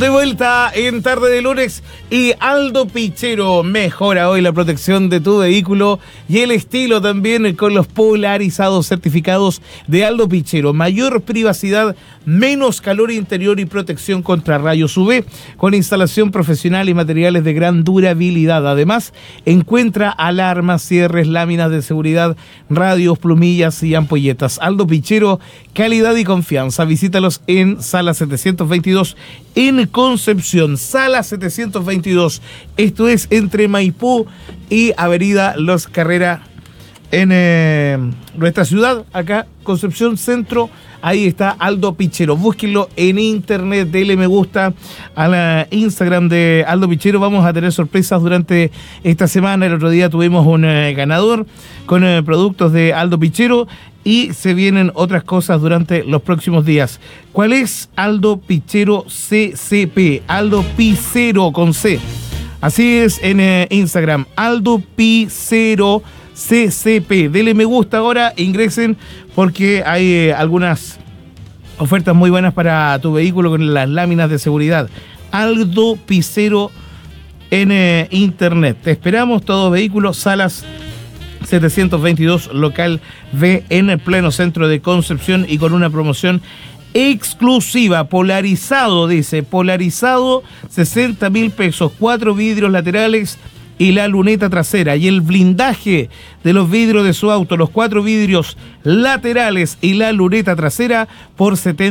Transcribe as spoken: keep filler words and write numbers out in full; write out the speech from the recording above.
De vuelta en tarde de lunes y Aldo Pichero mejora hoy la protección de tu vehículo y el estilo también con los polarizados certificados de Aldo Pichero. Mayor privacidad, menos calor interior y protección contra rayos U V con instalación profesional y materiales de gran durabilidad. Además, encuentra alarmas, cierres, láminas de seguridad, radios, plumillas y ampolletas. Aldo Pichero, calidad y confianza. Visítalos en Sala setecientos veintidós en Concepción, Sala setecientos veintidós. Esto es entre Maipú y Avenida Los Carrera en eh, nuestra ciudad, acá, Concepción Centro. Ahí está Aldo Pichero. Búsquenlo en internet, denle me gusta a la Instagram de Aldo Pichero. Vamos a tener sorpresas durante esta semana. El otro día tuvimos un eh, ganador con eh, productos de Aldo Pichero y se vienen otras cosas durante los próximos días. ¿Cuál es? Aldo Pichero C C P. Aldo Pichero con C. Así es en eh, Instagram. Aldo Pichero C C P. Denle me gusta ahora, ingresen porque hay eh, algunas ofertas muy buenas para tu vehículo con las láminas de seguridad. Aldo Pichero en eh, internet. Te esperamos, todo vehículo, Salas setecientos veintidós, local B en el pleno centro de Concepción y con una promoción exclusiva. Polarizado, dice, polarizado, sesenta mil pesos, cuatro vidrios laterales y la luneta trasera y el blindaje de los vidrios de su auto, los cuatro vidrios laterales y la luneta trasera por setenta